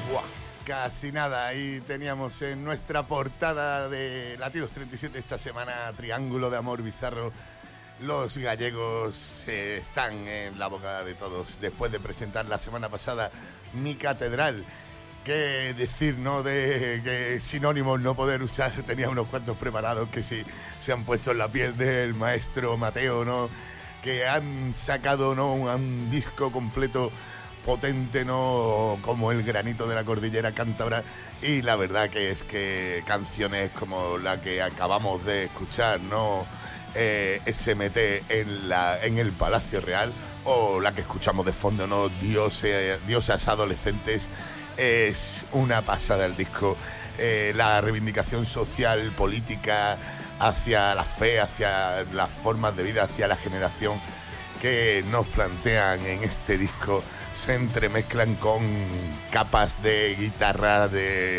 Buah, casi nada. Ahí teníamos en nuestra portada de Latidos 37 esta semana, Triángulo de Amor Bizarro. Los gallegos están en la boca de todos después de presentar la semana pasada Mi Catedral. Qué decir, ¿no? De que sinónimos no poder usar. Tenía unos cuantos preparados que sí se han puesto en la piel del maestro Mateo, ¿no? Que han sacado, ¿no? Un disco completo potente, ¿no? Como el granito de la cordillera cántabra. Y la verdad que es que canciones como la que acabamos de escuchar, ¿no? SMT en el Palacio Real, o la que escuchamos de fondo, ¿no? Diosas adolescentes. Es una pasada el disco. La reivindicación social, política, hacia la fe, hacia las formas de vida, hacia la generación que nos plantean en este disco, se entremezclan con capas de guitarra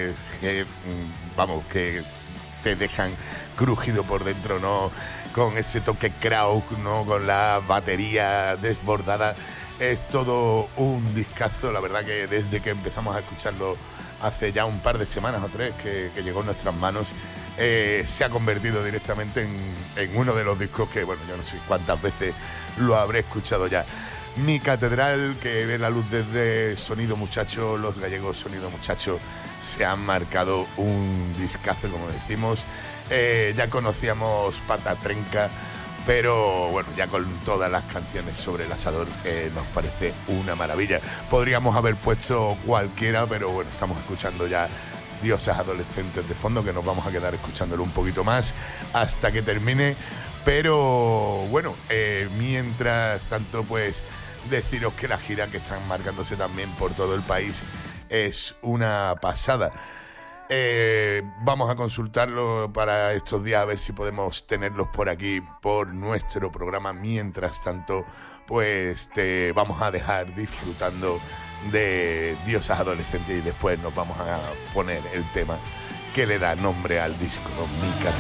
que te dejan crujido por dentro, ¿no? Con ese toque kraut, ¿no? Con la batería desbordada. Es todo un discazo, la verdad que desde que empezamos a escucharlo hace ya un par de semanas o tres que llegó en nuestras manos, se ha convertido directamente en uno de los discos que, bueno, yo no sé cuántas veces lo habré escuchado ya. Mi Catedral, que ve la luz desde Sonido Muchacho, los gallegos Sonido Muchacho se han marcado un discazo, como decimos. Ya conocíamos Pata Trenca, pero bueno, ya con todas las canciones sobre el asador nos parece una maravilla. Podríamos haber puesto cualquiera, pero bueno, estamos escuchando ya Diosas Adolescentes de fondo, que nos vamos a quedar escuchándolo un poquito más hasta que termine. Pero bueno, mientras tanto, pues deciros que la gira que están marcándose también por todo el país es una pasada. Vamos a consultarlo para estos días, a ver si podemos tenerlos por aquí, por nuestro programa. Mientras tanto, pues te vamos a dejar disfrutando de Diosas Adolescentes y después nos vamos a poner el tema que le da nombre al disco, ¿no? Mi Catedral.